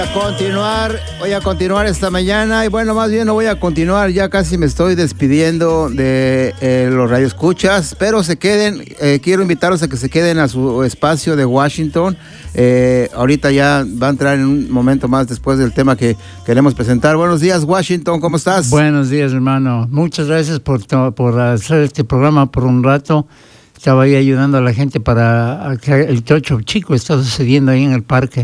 Voy a continuar esta mañana y bueno, más bien no voy a continuar, ya casi me estoy despidiendo de los radioescuchas, pero se queden, quiero invitarlos a que se queden a su espacio de Washington. Ahorita ya va a entrar en un momento más después del tema que queremos presentar. Buenos días, Washington, ¿cómo estás? Buenos días, hermano. Muchas gracias por hacer este programa por un rato. Estaba ahí ayudando a la gente para que el chocho chico está sucediendo ahí en el parque.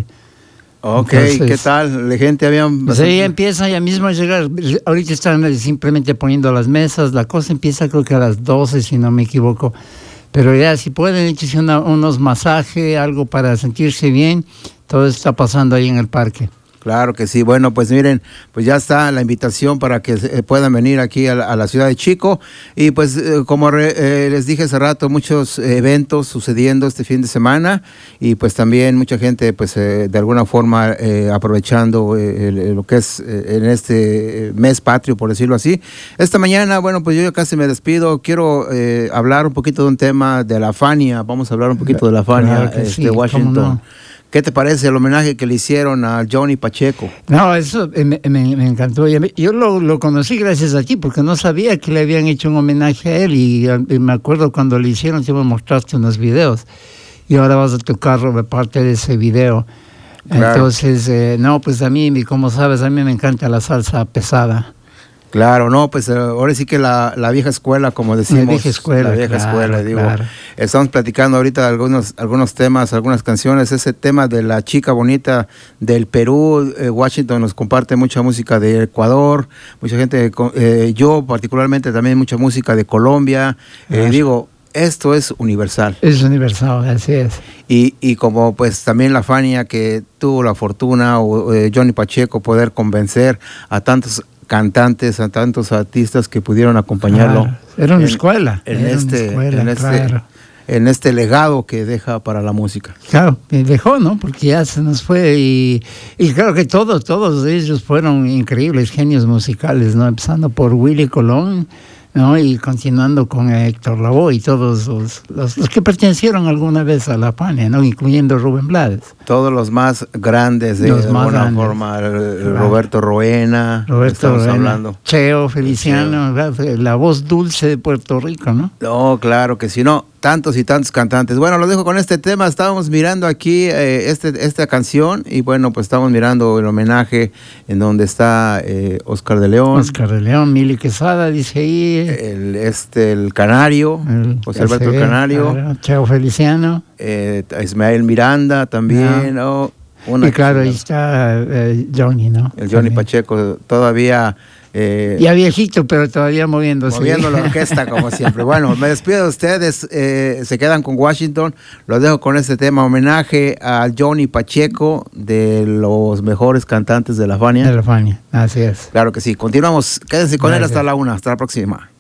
Ok, entonces, ¿qué tal? La gente había... Pues ya empieza ya mismo a llegar. Ahorita están simplemente poniendo las mesas. La cosa empieza creo que a las 12, si no me equivoco. Pero ya si pueden echarse unos masajes, algo para sentirse bien. Todo está pasando ahí en el parque. Claro que sí. Bueno, pues miren, pues ya está la invitación para que puedan venir aquí a la ciudad de Chico. Y pues como les dije hace rato, muchos eventos sucediendo este fin de semana y pues también mucha gente pues de alguna forma aprovechando lo que es en este mes patrio, por decirlo así. Esta mañana, bueno, pues yo ya casi me despido. Quiero hablar un poquito de un tema de la Fania. Vamos a hablar un poquito de la Fania, claro sí, Washington. ¿cómo no? ¿Qué te parece el homenaje que le hicieron a Johnny Pacheco? No, eso me encantó. Yo lo conocí gracias a ti, porque no sabía que le habían hecho un homenaje a él. Y me acuerdo cuando le hicieron, tú me mostraste unos videos. Y ahora vas a tocar parte de ese video. Claro. Entonces, no, pues a mí, como sabes, a mí me encanta la salsa pesada. Claro, no, pues ahora sí que la vieja escuela, como decimos. La vieja escuela, digo. Claro. Estamos platicando ahorita de algunos temas, algunas canciones. Ese tema de la chica bonita del Perú, Washington nos comparte mucha música de Ecuador, mucha gente, yo particularmente también mucha música de Colombia. Digo, esto es universal. Es universal, así es. Y como pues también la Fania que tuvo la fortuna, o Johnny Pacheco, poder convencer a tantos cantantes, a tantos artistas que pudieron acompañarlo. Claro. Era una escuela. En este legado que deja para la música. Claro, dejó, ¿no? Porque ya se nos fue y claro que todos ellos fueron increíbles genios musicales, ¿no? Empezando por Willy Colón, ¿no? Y continuando con Héctor Lavoe y todos los que pertenecieron alguna vez a la Fania, ¿no? Incluyendo Rubén Blades. Todos los más grandes de alguna forma, claro. Roberto Roena, hablando. Cheo Feliciano, la voz dulce de Puerto Rico, ¿no? No, claro que sí, no. Tantos y tantos cantantes. Bueno, lo dejo con este tema. Estábamos mirando aquí esta canción y bueno, pues estamos mirando el homenaje en donde está Oscar de León. Oscar de León, Mili Quesada, dice ahí. El Canario, José Alberto el Canario. Claro, Cheo Feliciano. Ismael Miranda también, ¿no? Y claro, ahí está Johnny, ¿no? El Johnny Pacheco todavía... ya viejito, pero todavía moviéndose. Moviendo la orquesta, como siempre. Bueno, me despido de ustedes. Se quedan con Washington. Los dejo con este tema. Homenaje a Johnny Pacheco, de los mejores cantantes de la Fania. De la Fania, así es. Claro que sí. Continuamos. Quédense con él hasta la 1. Hasta la próxima.